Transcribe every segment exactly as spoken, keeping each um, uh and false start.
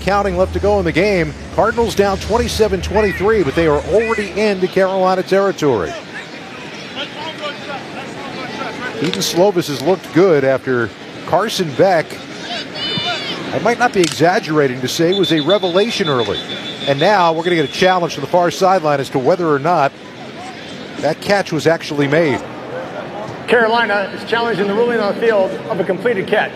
counting left to go in the game. Cardinals down twenty-seven twenty-three, but they are already into Carolina territory. Keaton Slovis has looked good after Carson Beck, I might not be exaggerating to say, was a revelation early. And now we're going to get a challenge from the far sideline as to whether or not that catch was actually made. Carolina is challenging the ruling on the field of a completed catch.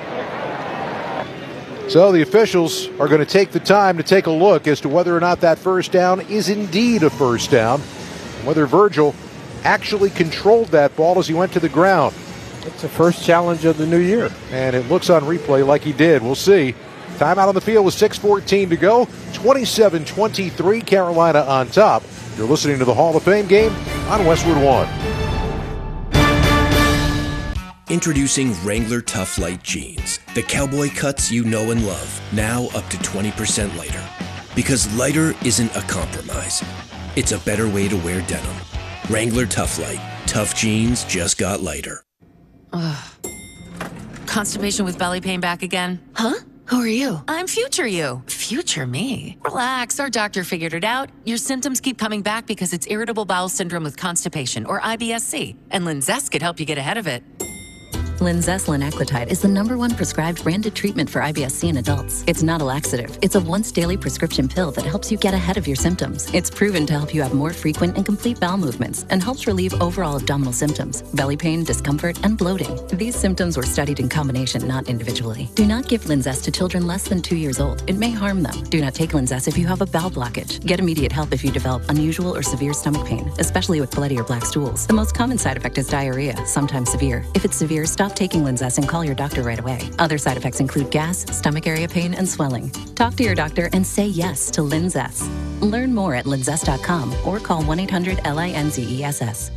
So the officials are going to take the time to take a look as to whether or not that first down is indeed a first down, whether Virgil actually controlled that ball as he went to the ground. It's the first challenge of the new year. And it looks on replay like he did. We'll see. Timeout on the field with six fourteen to go. twenty-seven twenty-three, Carolina on top. You're listening to the Hall of Fame game on Westwood One. Introducing Wrangler Tough Light Jeans. The cowboy cuts you know and love. Now up to twenty percent lighter. Because lighter isn't a compromise. It's a better way to wear denim. Wrangler Tough Light. Tough jeans just got lighter. Ugh. Constipation with belly pain back again? Huh? Who are you? I'm future you. Future me. Relax, our doctor figured it out. Your symptoms keep coming back because it's irritable bowel syndrome with constipation, or I B S C. And Linzess could help you get ahead of it. Linzess linaclotide is the number one prescribed branded treatment for I B S C in adults. It's not a laxative. It's a once-daily prescription pill that helps you get ahead of your symptoms. It's proven to help you have more frequent and complete bowel movements and helps relieve overall abdominal symptoms, belly pain, discomfort, and bloating. These symptoms were studied in combination, not individually. Do not give Linzess to children less than two years old. It may harm them. Do not take Linzess if you have a bowel blockage. Get immediate help if you develop unusual or severe stomach pain, especially with bloody or black stools. The most common side effect is diarrhea, sometimes severe. If it's severe, stop taking Linzess and call your doctor right away. Other side effects include gas, stomach area pain, and swelling. Talk to your doctor and say yes to Linzess. Learn more at linzess dot com or call one eight hundred L I N Z E S S.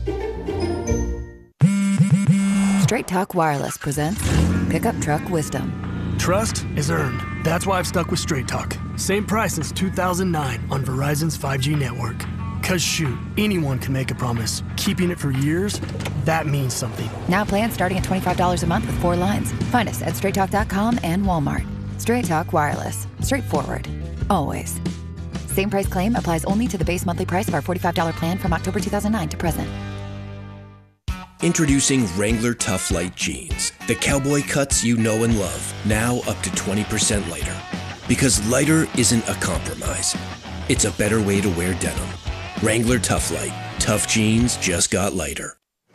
Straight Talk Wireless presents Pickup Truck Wisdom. Trust is earned. That's why I've stuck with Straight Talk. Same price since two thousand nine on Verizon's five G network. Cause shoot, anyone can make a promise. Keeping it for years, that means something. Now plans starting at twenty-five dollars a month with four lines. Find us at straight talk dot com and Walmart. Straight Talk Wireless. Straightforward. Always. Same price claim applies only to the base monthly price of our forty-five dollars plan from October two thousand nine to present. Introducing Wrangler Tough Light Jeans. The cowboy cuts you know and love. Now up to twenty percent lighter. Because lighter isn't a compromise. It's a better way to wear denim. Wrangler Tough Light. Tough jeans just got lighter.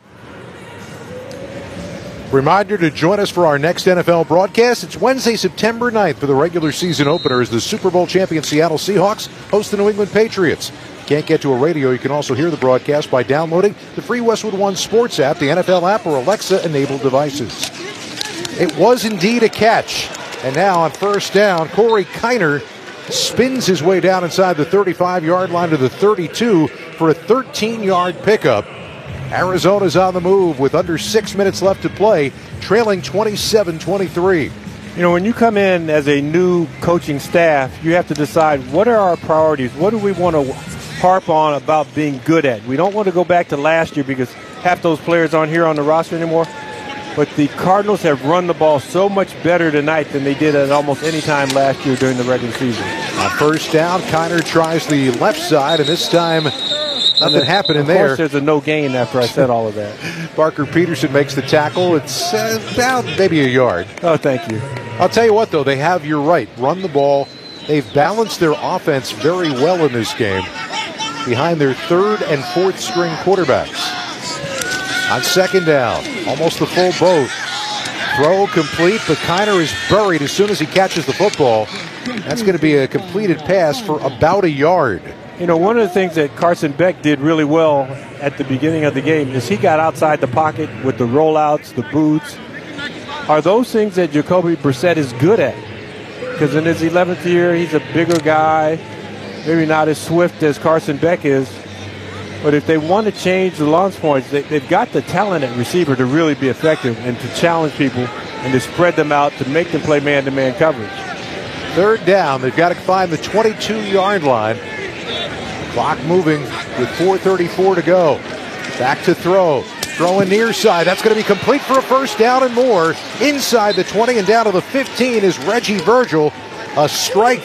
Reminder to join us for our next N F L broadcast. It's Wednesday, September ninth for the regular season opener as the Super Bowl champion Seattle Seahawks host the New England Patriots. Can't get to a radio, you can also hear the broadcast by downloading the free Westwood One Sports app, the N F L app, or Alexa-enabled devices. It was indeed a catch. And now on first down, Corey Kiner spins his way down inside the thirty-five-yard line to the thirty-two for a thirteen-yard pickup. Arizona's on the move with under six minutes left to play, trailing twenty-seven twenty-three. You know, when you come in as a new coaching staff, you have to decide what are our priorities? What do we want to harp on about being good at? We don't want to go back to last year because half those players aren't here on the roster anymore. But the Cardinals have run the ball so much better tonight than they did at almost any time last year during the regular season. On first down, Kiner tries the left side, and this time nothing happening of there. Of course, there's a no gain after I said all of that. Parker Peterson makes the tackle. It's uh, about maybe a yard. Oh, thank you. I'll tell you what, though, they have, you're right, run the ball. They've balanced their offense very well in this game behind their third and fourth string quarterbacks. On second down, almost the full boat. Throw complete, but Kiner is buried as soon as he catches the football. That's going to be a completed pass for about a yard. You know, one of the things that Carson Beck did really well at the beginning of the game is he got outside the pocket with the rollouts, the boots. Are those things that Jacoby Brissett is good at? Because in his eleventh year, he's a bigger guy, maybe not as swift as Carson Beck is. But if they want to change the launch points, they, they've got the talent at receiver to really be effective and to challenge people and to spread them out to make them play man-to-man coverage. Third down, they've got to find the twenty-two-yard line. Clock moving with four thirty-four to go. Back to throw. Throwing near side. That's going to be complete for a first down and more. Inside the twenty and down to the fifteen is Reggie Virgil. A strike